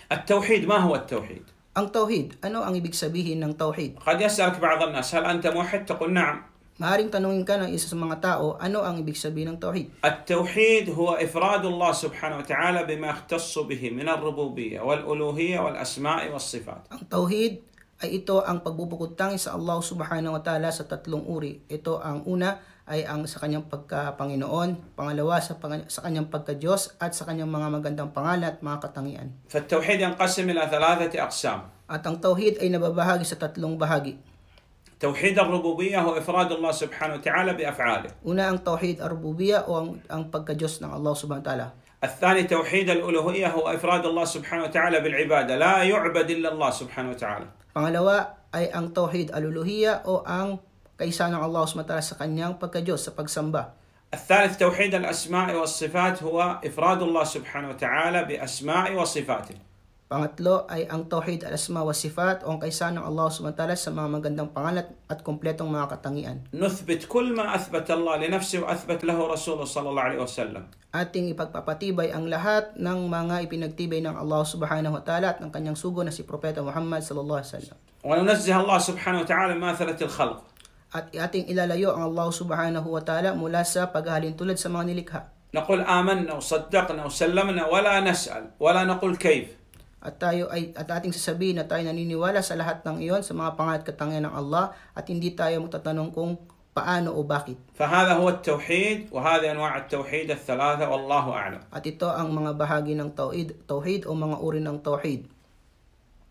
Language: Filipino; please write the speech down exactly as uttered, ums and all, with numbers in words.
التوحيد ما هو التوحيد؟ Ang tauhid, ano ang ibig sabihin ng tauhid? قد يسألك بعض الناس هل أنت موحد؟ تقول نعم. Maaring tanungin ka ng isa sa mga tao, ano ang ibig sabihin ng tauhid? التوحيد هو إفراد الله سبحانه وتعالى بما يختص به من الربوبية والألوهية والأسماء والصفات. Ang tauhid ay ito ang pagbubukod tangi sa Allah subhanahu wa ta'ala sa tatlong uri. Ito ang una ay ang sa kanyang pagka-Panginoon, pangalawa sa, pang- sa kanyang pagka-Diyos at sa kanyang mga magandang pangalan at mga katangian. فالتوحيد ينقسم إلى ثلاثة أقسام. At ang tauhid ay nababahagi sa tatlong bahagi. توحيد الربوبية هو إفراد الله سبحانه وتعالى بأفعاله. Una ang tauhid ar-rububiyya o ang, ang pagka-Diyos ng Allah subhanahu wa ta'ala. الثاني توحيد الألوهية هو إفراد الله سبحانه وتعالى بالعبادة لا يعبد إلا الله سبحانه وتعالى. Pangalawa ay ang tauhid al-uluhiyya o ang kaisa ng Allah subhanahu wa ta'ala sa kanyang pagka-Diyos sa pagsamba. الثالث توحيد الأسماء والصفات هو إفراد الله سبحانه وتعالى بأسماء وصفاته. Pangatlo ay ang tauhid al-asma wa sifat o ang kaisa ng Allah subhanahu wa ta'ala sa mga magandang pangalan at kumpletong mga katangian. نثبت كل ما أثبت الله لنفسه وأثبت له رسوله صلى الله عليه وسلم. Ating ipagpapatibay ang lahat ng mga ipinagtibay ng Allah subhanahu wa ta'ala at ng kanyang sugo na si Propeta Muhammad sallallahu alaihi wasallam. وننزه الله سبحانه وتعالى مماثلة الخلق. At ating ilalayo ang Allah subhanahu wa ta'ala mula sa paghahalin tulad sa mga nilikha. نقول آمنا وصدقنا وسلمنا ولا نسأل ولا نقول كيف. At tayo ay at ating sasabihin na tayo naniniwala sa lahat ng iyon sa mga pangalan at katangian ng Allah at hindi tayo magtatanong kung paano o bakit. فهذا هو التوحيد وهذه أنواع التوحيد الثلاثة والله أعلم. At ito ang mga bahagi ng tauhid, tauhid o mga uri ng tauhid.